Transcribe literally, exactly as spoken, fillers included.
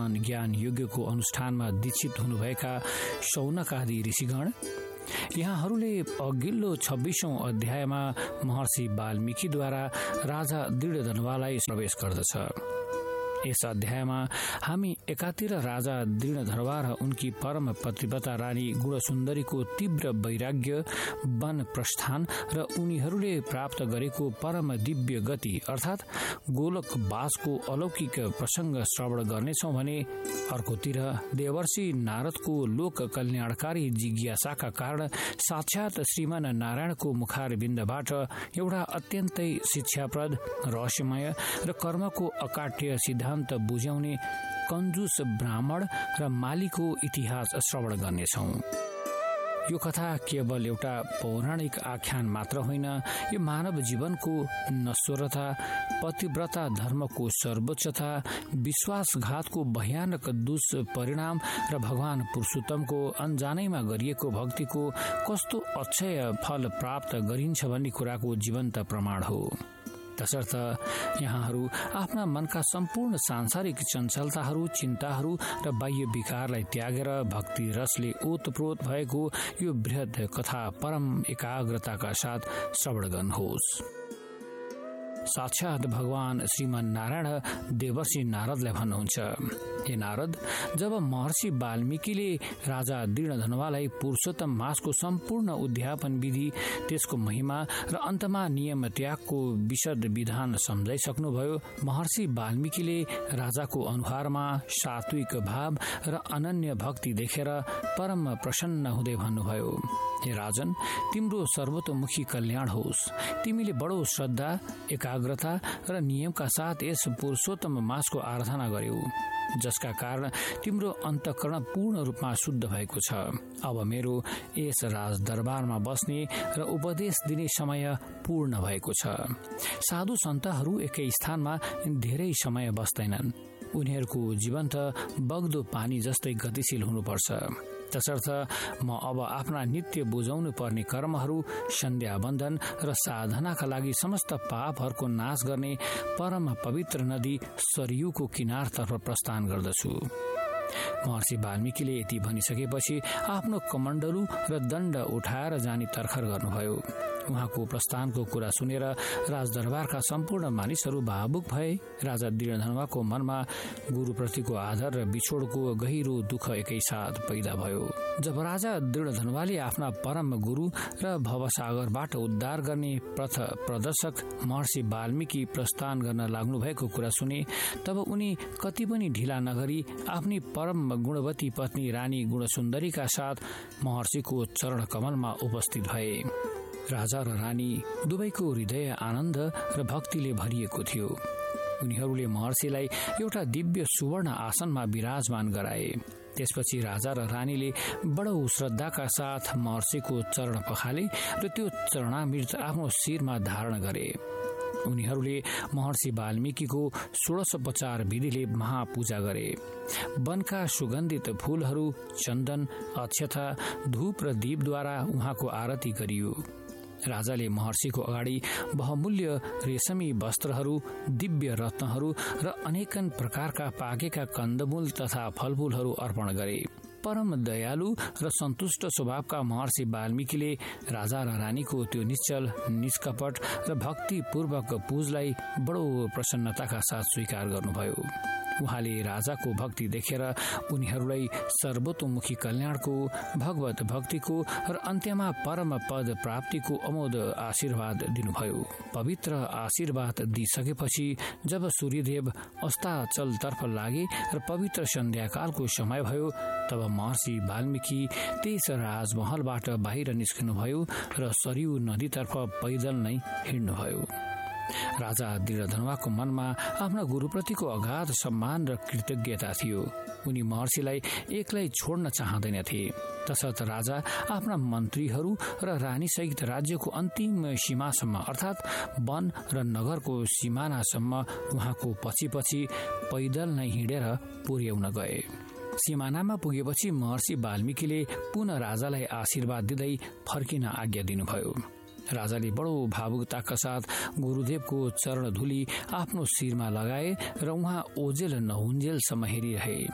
ज्ञान यज्ञको अनुष्ठानमा दीक्षित हुनुभएका शौनक आदि ऋषिगण यहाँहरूले अघिल्लो छब्बीसौं अध्यायमा महर्षि वाल्मीकिद्वारा राजा दृढधनुवालाई प्रवेश गर्दछ। यस अध्यायमा हामी एकातिर राजा दृढधनुवा र उनकी परम पतिव्रता रानी गुणसुन्दरीको तीव्र वैराग्य, वन प्रस्थान र उनीहरूले प्राप्त गरेको परम दिव्य गति अर्थात गोलोकवासको अलौकिक प्रसंग श्रवण गर्नेछौं भने अर्कोतिर देवर्षि नारदको लोक कल्याणकारी जिज्ञासाका कारण साक्षात श्रीमान नारायणको मुखारविन्दबाट एउटा अत्यन्तै शिक्षाप्रद, रहस्यमय र कर्मको अकाट्य सिद्धान्त बुझाउने कन्जुस ब्राह्मण र मालीको इतिहास श्रवण गर्नेछौं। यो कथा केवल एउटा पौराणिक आख्यान मात्र होइन, यो मानव जीवनको नश्वरता, पतिव्रता धर्मको सर्वोच्चता, विश्वासघातको भयानक दुष्परिणाम र भगवान पुरुषोत्तमको अनजानैमा गरिएको भक्तिको कस्तो अक्षय फल प्राप्त गरिन्छ भन्ने कुराको जीवन्त प्रमाण हो। तसर्थ यहाँहरू आफ्ना मनका सम्पूर्ण सांसारिक चञ्चलताहरू, चिन्ताहरू र बाह्य विकारलाई त्यागेर भक्ति रसले ओतप्रोत भएको यो बृहत कथा परम एकाग्रताका साथ श्रवण गर्नुहोस्। साक्षात भगवान श्रीमान नारायण देवर्षि नारदलाई भन्नुहुन्छ, हे नारद, जब महर्षि वाल्मीकिले राजा दृढधनुवालाई पुरुषोत्तम मासको सम्पूर्ण उद्यापन विधि, त्यसको महिमा र अन्तमा नियम त्यागको विशद विधान सम्झाइसक्नुभयो, महर्षि वाल्मीकिले राजाको अनुहारमा सात्विक भाव र अनन्य भक्ति देखेर परम प्रसन्न हुँदै भन्नुभयो, हे राजन, तिम्रो सर्वतोमुखी कल्याण होस्। तिमीले बडो श्रद्धा, एकाग्रता र नियमका साथ यस पुरुषोत्तम मासको आराधना गर्यौ, जसका कारण तिम्रो अन्तःकरण पूर्ण रूपमा शुद्ध भएको छ। अब मेरो यस राज दरबारमा बस्ने र उपदेश दिने समय पूर्ण भएको छ। साधु सन्तहरू एकै स्थानमा धेरै समय बस्दैनन्। उनीहरूको जीवन त बग्दो पानी जस्तै गतिशील हुनुपर्छ। तसर्थ म अब आफ्ना नित्य बुझाउनु पर्ने कर्महरू, सन्ध्या बन्धन र साधनाका लागि समस्त पापहरूको नाश गर्ने परम पवित्र नदी सरयुको किनारतर्फ प्रस्थान गर्दछु। महर्षि वाल्मीकिले यति भनिसकेपछि आफ्नो कमण्डलु र दण्ड उठाएर जाने तर्खर गर्नुभयो। उहाँको प्रस्थानको कुरा सुनेर राजदरबारका सम्पूर्ण मानिसहरू भावुक भए। राजा दृढधनुवाको मनमा गुरुप्रतिको आदर र बिछोडको गहिरो दुःख एकैसाथ पैदा भयो। जब राजा दृढधनुवाले आफ्ना परम गुरु र भवसागरबाट उद्धार गर्ने पथ प्रदर्शक महर्षि वाल्मीकि प्रस्थान गर्न लाग्नु भएको कुरा सुने, तब उनी कति पनि ढिला नगरी आफ्नी परम गुणवती पत्नी रानी गुणसुन्दरीका साथ महर्षिको चरण कमलमा उपस्थित भए। राजा र रानी दुवैको हृदय आनन्द र भक्तिले भरिएको थियो। उनीहरूले महर्षिलाई एउटा दिव्य सुवर्ण आसनमा विराजमान गराए। त्यसपछि राजा र रानीले बडो श्रद्धाका साथ महर्षिको चरण पखाले र त्यो चरणामृत आफ्नो शिरमा धारण गरे। उनीहरूले महर्षि वाल्मीकिको षोडशोपचार विधिले महापूजा गरे। वनका सुगन्धित फूलहरू, चन्दन, अक्षता, धूप र दीपद्वारा उहाँको आरती गरियो। राजाले महर्षिको अगाडि बहुमूल्य रेशमी वस्त्रहरू, दिव्य रत्नहरू र अनेकन प्रकारका पाकेका कन्दमूल तथा फलफूलहरू अर्पण गरे। परम दयालु र सन्तुष्ट स्वभावका महर्षि वाल्मीकिले राजा र रानीको त्यो निश्चल, निष्कपट र भक्तिपूर्वक पूजलाई बडो प्रसन्नताका साथ स्वीकार गर्नुभयो। उहाँले राजाको भक्ति देखेर उनीहरूलाई सर्वतोमुखी कल्याणको, भगवत भक्तिको र अन्त्यमा परम पद प्राप्तिको अमोद आशीर्वाद दिनुभयो। पवित्र आशीर्वाद दिइसकेपछि जब सूर्यदेव अस्ताचलतर्फ लागे र पवित्र सन्ध्याकालको समय भयो, तब महर्षि वाल्मीकि त्यस राजमहलबाट बाहिर निस्किनुभयो र सरयू नदीतर्फ पैदल नै हिँड्नुभयो। राजा दृढधनुवाको मनमा आफ्ना गुरुप्रतिको अगाध सम्मान र कृतज्ञता थियो। उनी महर्षिलाई एक्लै छोड्न चाहँदैनथे। तसर्थ राजा आफ्ना मन्त्रीहरू र रानी सहित राज्यको अन्तिम सीमासम्म अर्थात् वन र नगरको सिमानासम्म उहाँको पछि पछि पैदल नै हिँडेर पुर्याउन गए। सिमानामा पुगेपछि महर्षि वाल्मीकिले पुनः राजालाई आशीर्वाद दिँदै फर्किन आज्ञा दिनुभयो। राजाले बडो भावुकताका साथ गुरुदेवको चरण धुली आफ्नो शिरमा लगाए र उहाँ ओजेल नहुन्जेलसम्म हेरिरहे।